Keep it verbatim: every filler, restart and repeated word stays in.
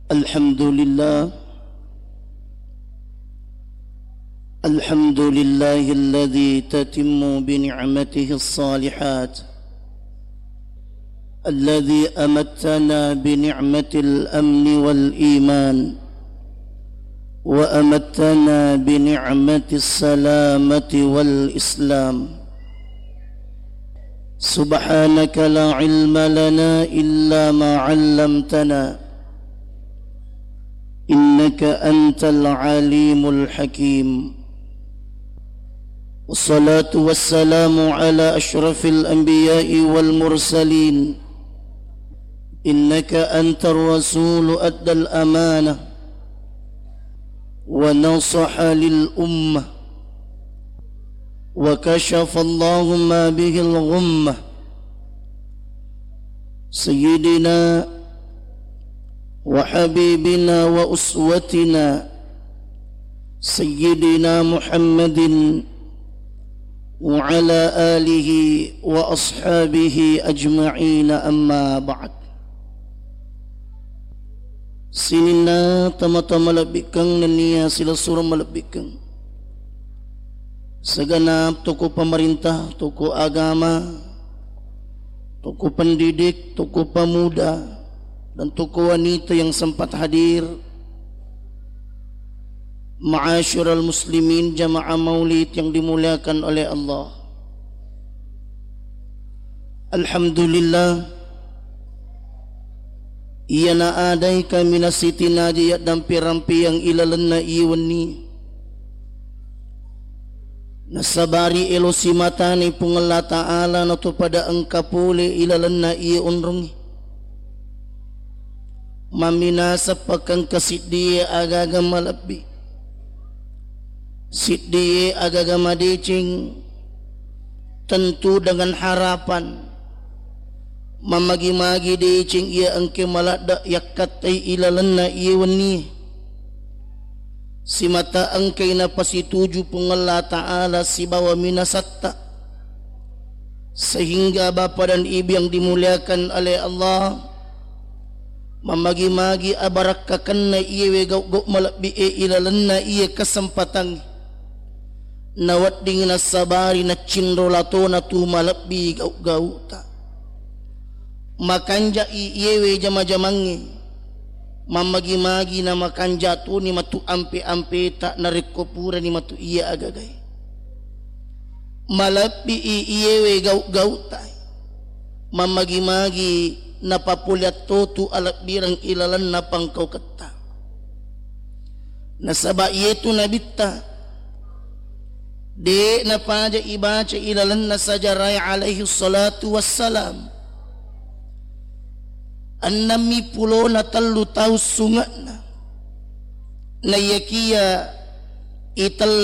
الحمد لله الحمد لله الذي تتم بنعمته الصالحات، الذي أمتنا بنعمة الأمن والإيمان، وأمتنا بنعمة السلامة والإسلام. سبحانك لا علم لنا إلا ما علمتنا، إنك أنت العليم الحكيم. والصلاة والسلام على أشرف الأنبياء والمرسلين، إنك أنت الرسول أدى الأمانة ونصح للأمة، وكشف الله ما به الغمة. سيدنا وحبيبنا وأسوتنا سيدنا محمد وعلى آله وأصحابه أجمعين، أما بعد. Sinina tama-tama labikang naniya sila surang malabikang segenap tokoh pemerintah, tokoh agama, tokoh pendidik, tokoh pemuda, dan tokoh wanita yang sempat hadir. Ma'asyiral muslimin, jamaah maulid yang dimuliakan oleh Allah. Alhamdulillah, ia na aday kami na siti naji at dampi-rampi yang ilalan na iwan ni nasabari elo si mata ni pungala ta'ala na to pada ang kapuli ilalan na iwan rungi maminasa pagkang kasiddiye agaga malabi siddiye agaga madicing tentu dengan harapan mamagi-magi dicing ia angke malada yakat ay ilalan na iwan ni si mata angke na pasituju pungala ta'ala si bawa minasatta sehingga bapa dan ibu yang dimuliakan oleh Allah mamagi-magi abarakakan na iya wegaw-gaw malabi e ilalan na iya kesempatan nawat dingin na sabari na cindrolato na tu malabi gaw-gaw ta makanja iyewe jama-jamangi mamagi-magi na makanja tu ni matu ampe-ampe tak narikopura ni matu iya agagay malapi iyewe gaw-gaw tay mamagi-magi napapulyat to tu alat birang ilalan na pangkaw kata nasaba iyetu nabita de napaja ibaca ilalan na sajaray alaihi salatu wassalam annami pulo na talu tau sungat na nayakiya ital